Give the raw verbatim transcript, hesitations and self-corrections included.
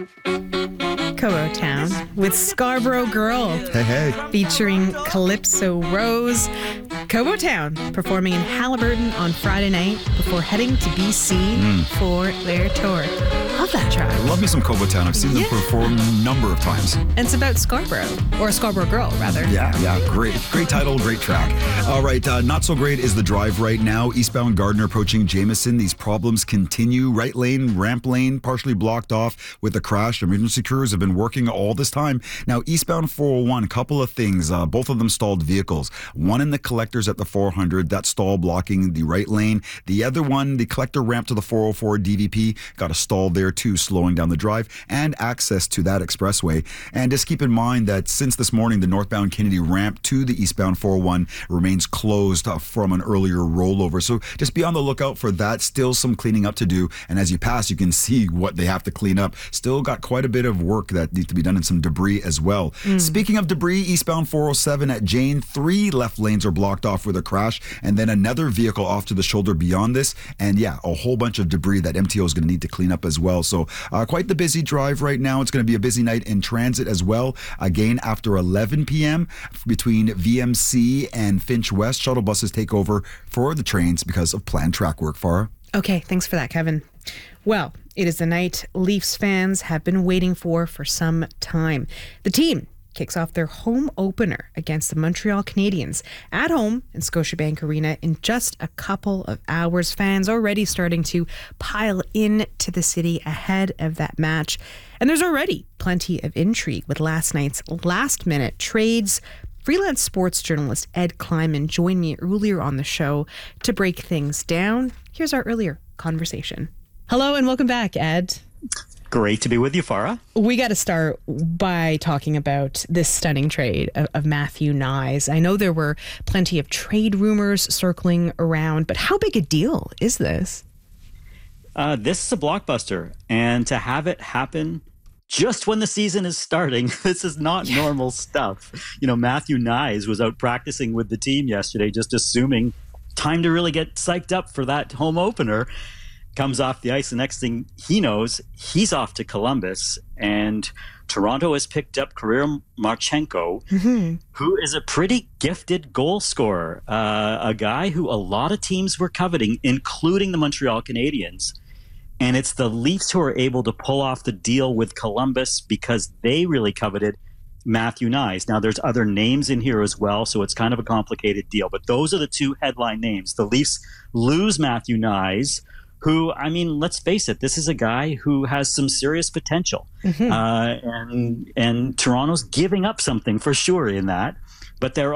Cobo Town with Scarborough Girl. Hey, hey. Featuring Calypso Rose. Cobo Town performing in Haliburton on Friday night before heading to B C mm. for their tour. Love that track. I love me some Cobo Town. I've seen them yeah. perform a number of times. And it's about Scarborough, or a Scarborough Girl, rather. Yeah, yeah, great. Great title, great track. All right, uh, not so great is the drive right now. Eastbound Gardner approaching Jameson. These problems continue. Right lane, ramp lane, partially blocked off with a crash. Emergency crews have been working all this time. Now, eastbound four oh one, a couple of things. Uh, both of them stalled vehicles. One in the collectors at the four hundred, that stall blocking the right lane. The other one, the collector ramp to the four oh four D V P, got a stall there too, slowing down the drive and access to that expressway. And just keep in mind that since this morning, the northbound Kennedy ramp to the eastbound four oh one remains closed uh, from an earlier rollover. So just be on the lookout for that. Still some cleaning up to do. And as you pass, you can see what they have to clean up. Still got quite a bit of work that needs to be done and some debris as well. Mm. Speaking of debris, eastbound four oh seven at Jane, three left lanes are blocked off with a crash, and then another vehicle off to the shoulder beyond this. And yeah, a whole bunch of debris that M T O is going to need to clean up as well. So uh, quite the busy drive right now. It's going to be a busy night in transit as well. Again, after eleven p.m. between V M C and Finch West, shuttle buses take over for the trains because of planned track work. Farah? Okay, thanks for that, Kevin. Well, it is the night Leafs fans have been waiting for for some time. The team kicks off their home opener against the Montreal Canadiens at home in Scotiabank Arena in just a couple of hours. Fans already starting to pile into the city ahead of that match. And there's already plenty of intrigue with last night's last-minute trades. Freelance sports journalist Ed Kleiman joined me earlier on the show to break things down. Here's our earlier conversation. Hello and welcome back, Ed. Great to be with you, Farah. We got to start by talking about this stunning trade of, of Matthew Knies. I know there were plenty of trade rumors circling around, but how big a deal is this? Uh, this is a blockbuster, and to have it happen just when the season is starting, this is not yeah. normal stuff. You know, Matthew Knies was out practicing with the team yesterday, just assuming time to really get psyched up for that home opener. Comes off the ice. The next thing he knows, he's off to Columbus, and Toronto has picked up Kirill Marchenko, mm-hmm. who is a pretty gifted goal scorer, uh, a guy who a lot of teams were coveting, including the Montreal Canadiens. And it's the Leafs who are able to pull off the deal with Columbus because they really coveted Matthew Knies. Now, there's other names in here as well, so it's kind of a complicated deal. But those are the two headline names. The Leafs lose Matthew Knies, who, I mean, let's face it, this is a guy who has some serious potential. Mm-hmm. Uh, and and Toronto's giving up something for sure in that. But they're